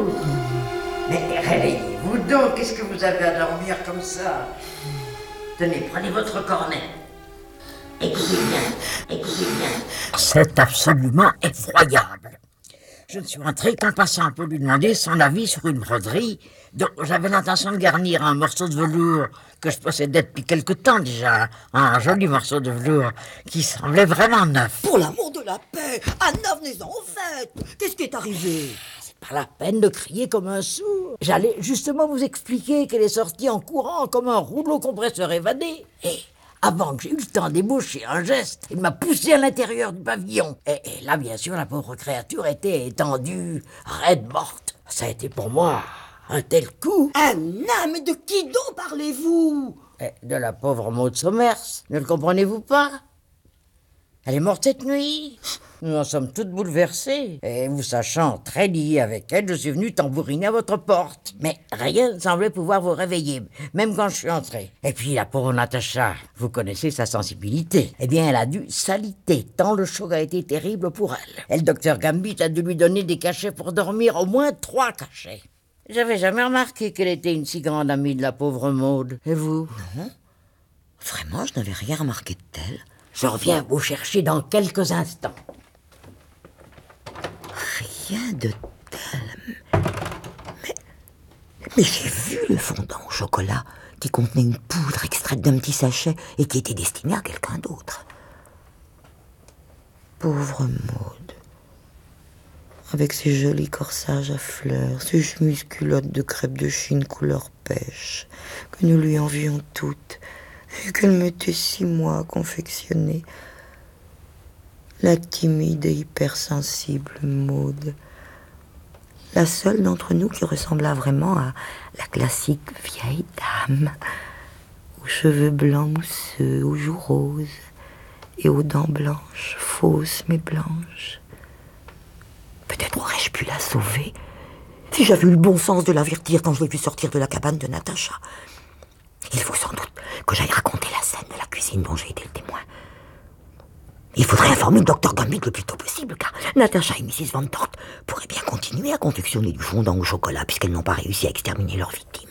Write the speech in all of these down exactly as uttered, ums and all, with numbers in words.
vous. Mais réveillez-vous donc, qu'est-ce que vous avez à dormir comme ça? Tenez, prenez votre cornet. Écoutez bien, écoutez bien. C'est absolument effroyable. Je ne suis rentré qu'en passant pour lui demander son avis sur une broderie dont j'avais l'intention de garnir un morceau de velours que je possédais depuis quelque temps déjà. Un joli morceau de velours qui semblait vraiment neuf. Pour l'amour de la paix, à neuf venez-en au fait. Qu'est-ce qui est arrivé? C'est pas la peine de crier comme un sourd. J'allais justement vous expliquer qu'elle est sortie en courant comme un rouleau compresseur évadé. Et avant que j'ai eu le temps d'ébaucher un geste, il m'a poussé à l'intérieur du pavillon. Et, et là, bien sûr, la pauvre créature était étendue, raide morte. Ça a été pour moi un tel coup. Ah non, mais de qui donc parlez-vous? Et de la pauvre Maud Sommers, ne le comprenez-vous pas? Elle est morte cette nuit. Nous en sommes toutes bouleversées. Et vous sachant très lié avec elle, je suis venu tambouriner à votre porte. Mais rien ne semblait pouvoir vous réveiller, même quand je suis entré. Et puis la pauvre Natacha, vous connaissez sa sensibilité. Eh bien, elle a dû s'aliter, tant le choc a été terrible pour elle. Et le docteur Gambit a dû lui donner des cachets pour dormir, au moins trois cachets. J'avais jamais remarqué qu'elle était une si grande amie de la pauvre Maud. Et vous? Non, vraiment, je n'avais rien remarqué de tel. Je reviens vous chercher dans quelques instants. Rien de tel. Mais, mais j'ai vu le fondant au chocolat qui contenait une poudre extraite d'un petit sachet et qui était destiné à quelqu'un d'autre. Pauvre Maud. Avec ses jolis corsages à fleurs, ses chemises culottes de crêpe de Chine couleur pêche, que nous lui envions toutes, et qu'elle mettait six mois à confectionner. La timide et hypersensible Maud. La seule d'entre nous qui ressembla vraiment à la classique vieille dame, aux cheveux blancs mousseux, aux joues roses, et aux dents blanches, fausses mais blanches. Peut-être aurais-je pu la sauver, si j'avais eu le bon sens de l'avertir quand je l'ai vu sortir de la cabane de Natacha. Il faut sans doute que j'aille raconter la scène de la cuisine dont j'ai été le témoin. Il faudrait informer le docteur Gambit le plus tôt possible, car Natacha et missus Van Dort pourraient bien continuer à confectionner du fondant au chocolat puisqu'elles n'ont pas réussi à exterminer leurs victimes.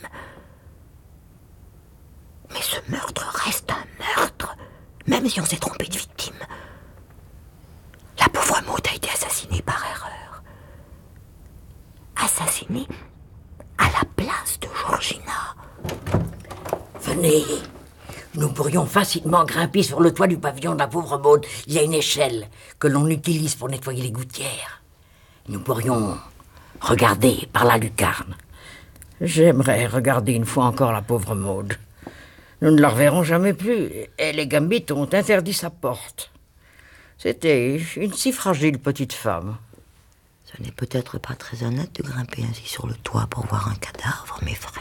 Mais ce meurtre reste un meurtre, même si on s'est trompé de victime. La pauvre Maud a été assassinée par erreur. Assassinée à la place de Georgina. Venez. Nous pourrions facilement grimper sur le toit du pavillon de la pauvre Maud. Il y a une échelle que l'on utilise pour nettoyer les gouttières. Nous pourrions regarder par la lucarne. J'aimerais regarder une fois encore la pauvre Maud. Nous ne la reverrons jamais plus. Et les Gambit ont interdit sa porte. C'était une si fragile petite femme. Ce n'est peut-être pas très honnête de grimper ainsi sur le toit pour voir un cadavre, mes frères.